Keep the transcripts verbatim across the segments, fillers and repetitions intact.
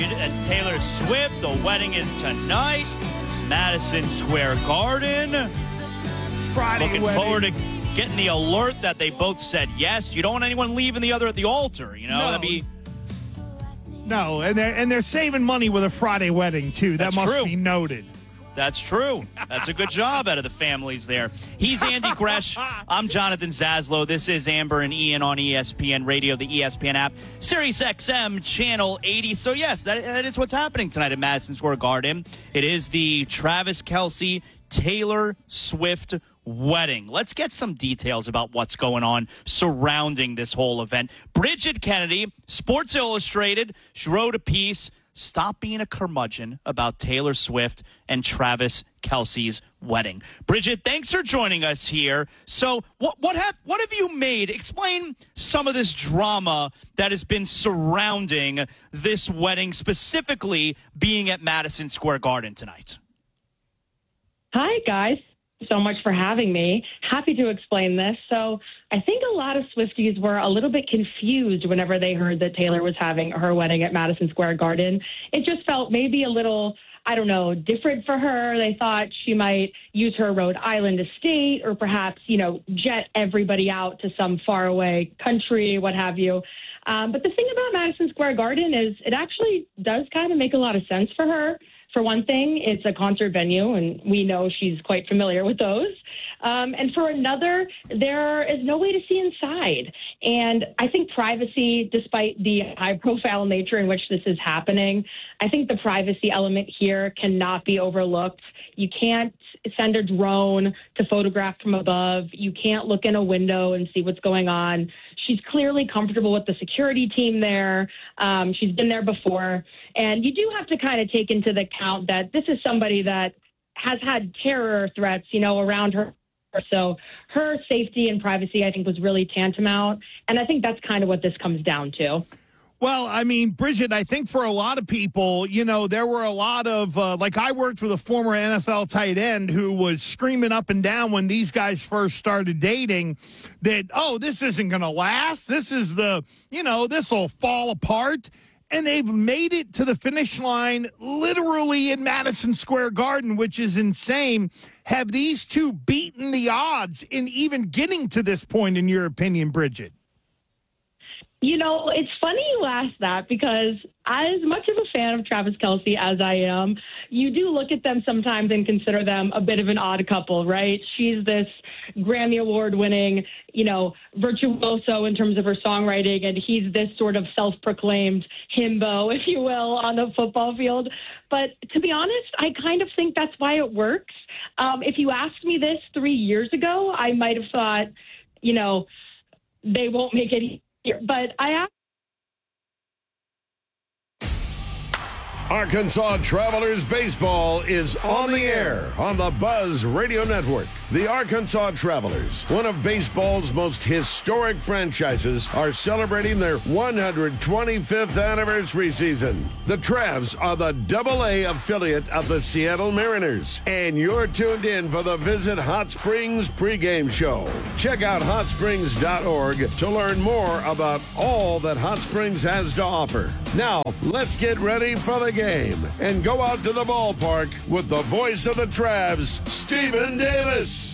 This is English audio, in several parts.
you, it's Taylor Swift. The wedding is tonight. Madison Square Garden. Friday Looking wedding. forward to getting the alert that they both said yes. You don't want anyone leaving the other at the altar. You know, No. that'd be... No, and they're, and they're saving money with a Friday wedding, too. That That's must true. be noted. That's true. That's a good job out of the families there. He's Andy Gresh. I'm Jonathan Zaslow. This is Amber and Ian on E S P N Radio, the E S P N app, Sirius X M Channel eighty. So, yes, that, that is what's happening tonight at Madison Square Garden. It is the Travis Kelce, Taylor Swift wedding. Let's get some details about what's going on surrounding this whole event. Bridget Kennedy, Sports Illustrated, she wrote a piece, Stop Being a Curmudgeon, about Taylor Swift and Travis Kelce's wedding. Bridget, thanks for joining us here. So what what have, what have you made? Explain some of this drama that has been surrounding this wedding, specifically being at Madison Square Garden tonight. Hi, guys. So much for having me. Happy to explain this. So I think a lot of Swifties were a little bit confused whenever they heard that Taylor was having her wedding at Madison Square Garden. It just felt maybe a little, I don't know, different for her. They thought she might use her Rhode Island estate or perhaps, you know, jet everybody out to some faraway country, what have you. Um, but the thing about Madison Square Garden is it actually does kind of make a lot of sense for her. For one thing, it's a concert venue, and we know she's quite familiar with those. Um, and for another, there is no way to see inside. And I think privacy, despite the high-profile nature in which this is happening, I think the privacy element here cannot be overlooked. You can't send a drone to photograph from above. You can't look in a window and see what's going on. She's clearly comfortable with the security team there. Um, she's been there before. And you do have to kind of take into the account that this is somebody that has had terror threats, you know, around her. So her safety and privacy, I think, was really tantamount. And I think that's kind of what this comes down to. Well, I mean, Bridget, I think for a lot of people, you know, there were a lot of, uh, like I worked with a former N F L tight end who was screaming up and down when these guys first started dating that, oh, this isn't going to last. This is the, you know, this will fall apart. And they've made it to the finish line literally in Madison Square Garden, which is insane. Have these two beaten the odds in even getting to this point, in your opinion, Bridget? You know, it's funny you ask that because as much of a fan of Travis Kelce as I am, you do look at them sometimes and consider them a bit of an odd couple, right? She's this Grammy Award-winning, you know, virtuoso in terms of her songwriting, and he's this sort of self-proclaimed himbo, if you will, on the football field. But to be honest, I kind of think that's why it works. Um, if you asked me this three years ago, I might have thought, you know, they won't make it easier. But I Arkansas Travelers Baseball is on the air on the Buzz Radio Network. The Arkansas Travelers, one of baseball's most historic franchises, are celebrating their one hundred twenty-fifth anniversary season. The Travs are the double A affiliate of the Seattle Mariners, and you're tuned in for the Visit Hot Springs pregame show. Check out hot springs dot org to learn more about all that Hot Springs has to offer. Now, let's get ready for the game and go out to the ballpark with the voice of the Travs, Stephen Davis.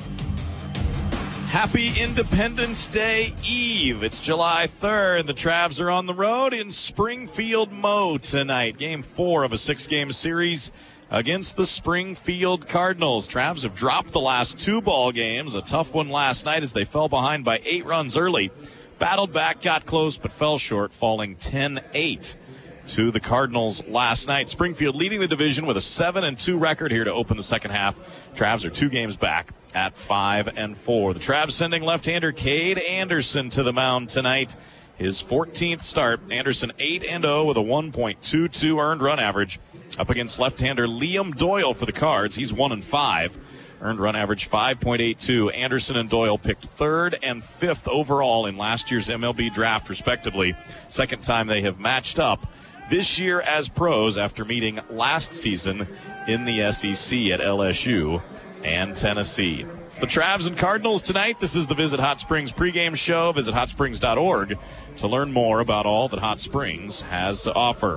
Happy Independence Day Eve. It's July third. The Travs are on the road in Springfield Mo tonight. Game four of a six-game series against the Springfield Cardinals. Travs have dropped the last two ball games. A tough one last night as they fell behind by eight runs early. Battled back, got close, but fell short, falling ten eight to the Cardinals last night. Springfield leading the division with a seven and two record here to open the second half. Travs are two games back at five and four. The Travs sending left-hander Cade Anderson to the mound tonight. His fourteenth start. Anderson eight and oh with a one point two two earned run average up against left-hander Liam Doyle for the Cards. He's one and five. Earned run average five point eight two. Anderson and Doyle picked third and fifth overall in last year's M L B draft, respectively. Second time they have matched up this year as pros after meeting last season in the S E C at L S U and Tennessee. It's the Travs and Cardinals tonight. This is the Visit Hot Springs pregame show. Visit hot springs dot org to learn more about all that Hot Springs has to offer.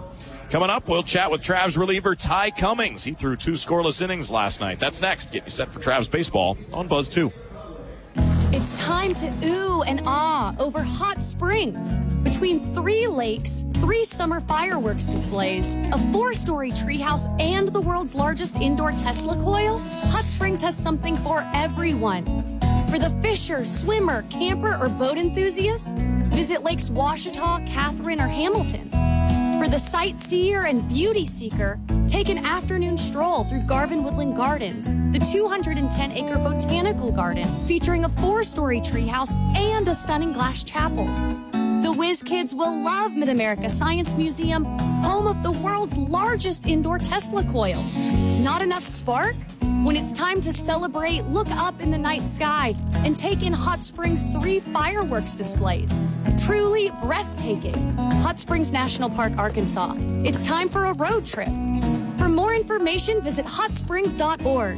Coming up, we'll chat with Travs reliever Ty Cummings. He threw two scoreless innings last night. That's next. Get you set for Travs baseball on Buzz two. It's time to ooh and ah over Hot Springs. Between three lakes, three summer fireworks displays, a four-story treehouse, and the world's largest indoor Tesla coil, Hot Springs has something for everyone. For the fisher, swimmer, camper, or boat enthusiast, visit Lakes Washita, Catherine, or Hamilton. For the sightseer and beauty seeker, take an afternoon stroll through Garvin Woodland Gardens, the two hundred ten acre botanical garden featuring a four-story treehouse and a stunning glass chapel. The Whiz Kids will love Mid-America Science Museum, home of the world's largest indoor Tesla coil. Not enough spark? When it's time to celebrate, look up in the night sky and take in Hot Springs' three fireworks displays. Truly breathtaking. Hot Springs National Park, Arkansas. It's time for a road trip. For more information, visit hot springs dot org.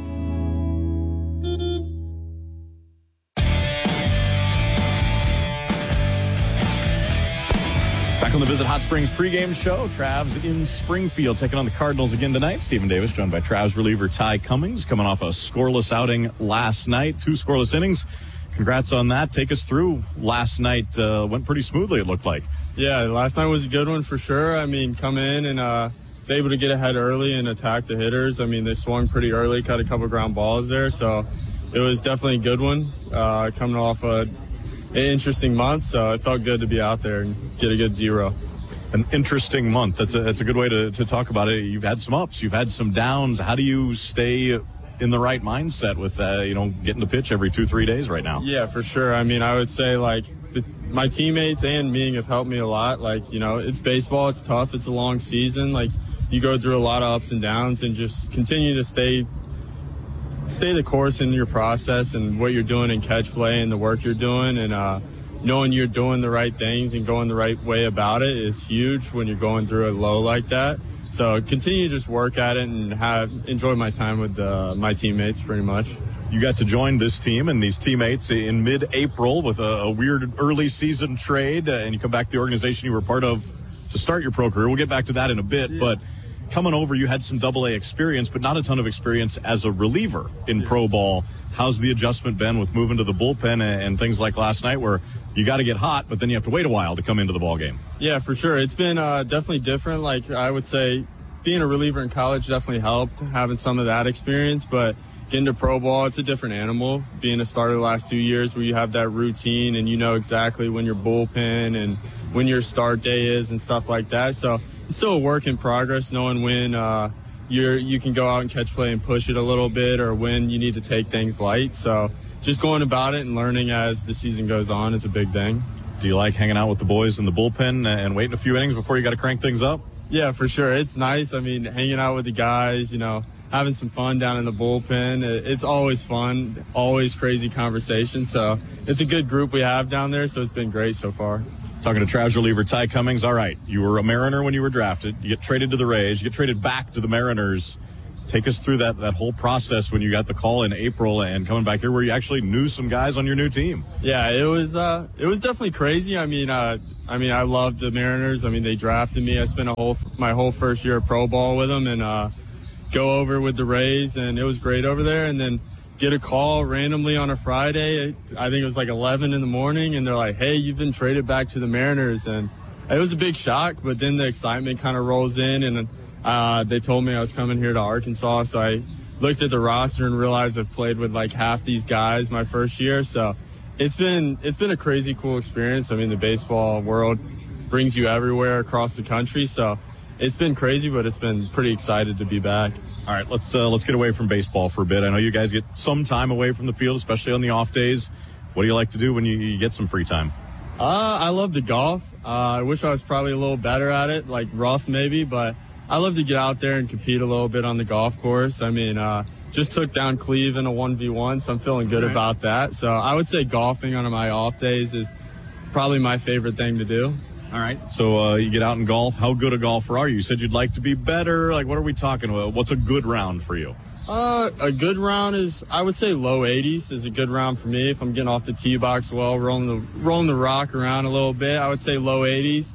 Back on the Visit Hot Springs pregame show, Travs in Springfield taking on the Cardinals again tonight. Stephen Davis joined by Travs reliever Ty Cummings, coming off a scoreless outing last night. Two scoreless innings. Congrats on that. Take us through last night. Uh, went pretty smoothly, it looked like. Yeah, last night was a good one for sure. I mean, come in and uh, was able to get ahead early and attack the hitters. I mean, they swung pretty early, caught a couple ground balls there, so it was definitely a good one. Uh, coming off a an interesting month, so it felt good to be out there and get a good zero. An interesting month. That's a that's a good way to, to talk about it. You've had some ups, you've had some downs. How do you stay in the right mindset with uh, you know getting to pitch every two three days right now? Yeah, for sure. I mean, I would say like the, my teammates and me have helped me a lot. Like, you know, it's baseball, it's tough, it's a long season. Like, you go through a lot of ups and downs, and just continue to stay. stay the course in your process and what you're doing in catch play and the work you're doing, and uh, knowing you're doing the right things and going the right way about it is huge when you're going through a low like that. So continue to just work at it and have enjoy my time with uh, my teammates pretty much. You got to join this team and these teammates in mid-April with a, a weird early season trade, uh, and you come back to the organization you were part of to start your pro career. We'll get back to that in a bit, yeah. But coming over, you had some double A experience, but not a ton of experience as a reliever in yeah. pro ball. How's the adjustment been with moving to the bullpen and, and things like last night where you got to get hot, but then you have to wait a while to come into the ball game? Yeah, for sure. It's been uh, definitely different. Like, I would say being a reliever in college definitely helped, having some of that experience, but getting to pro ball, it's a different animal. Being a starter the last two years where you have that routine and you know exactly when your bullpen and when your start day is and stuff like that. So it's still a work in progress, knowing when uh, you're you can go out and catch play and push it a little bit, or when you need to take things light. So just going about it and learning as the season goes on is a big thing. Do you like hanging out with the boys in the bullpen and waiting a few innings before you got to crank things up? Yeah, for sure. It's nice. I mean, hanging out with the guys, you know, having some fun down in the bullpen. It's always fun, always crazy conversation. So it's a good group we have down there, so it's been great so far. Talking to Travs reliever Ty Cummings. All right, you were a Mariner when you were drafted. You get traded to the Rays. You get traded back to the Mariners. Take us through that, that whole process when you got the call in April and coming back here where you actually knew some guys on your new team. Yeah, it was uh, it was definitely crazy. I mean, uh, I mean, I loved the Mariners. I mean, they drafted me. I spent a whole my whole first year of pro ball with them, and uh, go over with the Rays, and it was great over there. And then get a call randomly on a Friday. I think it was like eleven in the morning, and they're like, "Hey, you've been traded back to the Mariners." And it was a big shock, but then the excitement kind of rolls in, and uh, they told me I was coming here to Arkansas, so I looked at the roster and realized I've played with like half these guys my first year. So it's been it's been a crazy cool experience. I mean, the baseball world brings you everywhere across the country, so it's been crazy, but it's been pretty excited to be back. All right, let's uh, let's get away from baseball for a bit. I know you guys get some time away from the field, especially on the off days. What do you like to do when you, you get some free time? Uh, I love to golf. Uh, I wish I was probably a little better at it, like rough maybe, but I love to get out there and compete a little bit on the golf course. I mean, uh, just took down Cleve in a one v one, so I'm feeling good right. about that. So I would say golfing on my off days is probably my favorite thing to do. All right. So uh, you get out and golf. How good a golfer are you? You said you'd like to be better. Like, what are we talking about? What's a good round for you? Uh, a good round is, I would say low eighties is a good round for me. If I'm getting off the tee box well, rolling the rolling the rock around a little bit, I would say low eighties.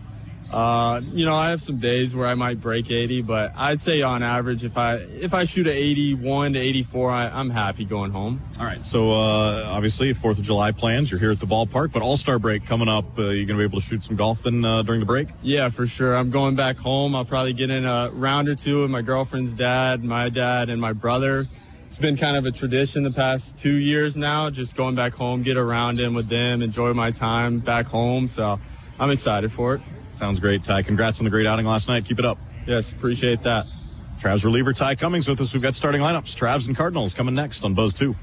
Uh, you know, I have some days where I might break eighty, but I'd say on average, if I if I shoot at eighty-one to eighty-four, I, I'm happy going home. All right. So uh, obviously, fourth of July plans. You're here at the ballpark, but All-Star break coming up. Uh, you're going to be able to shoot some golf then uh, during the break? Yeah, for sure. I'm going back home. I'll probably get in a round or two with my girlfriend's dad, my dad, and my brother. It's been kind of a tradition the past two years now, just going back home, get around in with them, enjoy my time back home. So I'm excited for it. Sounds great, Ty. Congrats on the great outing last night. Keep it up. Yes, appreciate that. Travs reliever Ty Cummings with us. We've got starting lineups. Travs and Cardinals coming next on Buzz two.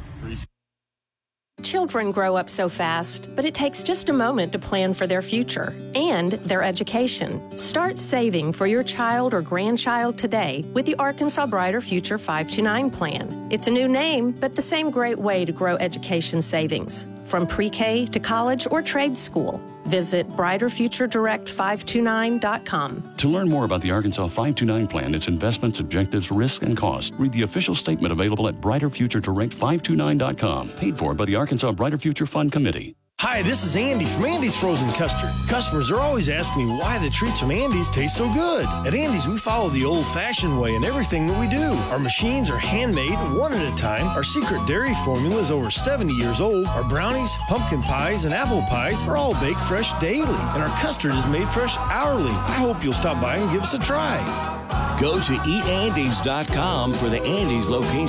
Children grow up so fast, but it takes just a moment to plan for their future and their education. Start saving for your child or grandchild today with the Arkansas Brighter Future five two nine plan. It's a new name, but the same great way to grow education savings. From pre-K to college or trade school. Visit brighter future direct five two nine dot com. To learn more about the Arkansas five two nine plan, its investments, objectives, risk, and cost, read the official statement available at brighter future direct five two nine dot com. Paid for by the Arkansas Brighter Future Fund Committee. Hi, this is Andy from Andy's Frozen Custard. Customers are always asking me why the treats from Andy's taste so good. At Andy's, we follow the old-fashioned way in everything that we do. Our machines are handmade, one at a time. Our secret dairy formula is over seventy years old. Our brownies, pumpkin pies, and apple pies are all baked fresh daily. And our custard is made fresh hourly. I hope you'll stop by and give us a try. Go to eat andys dot com for the Andy's location.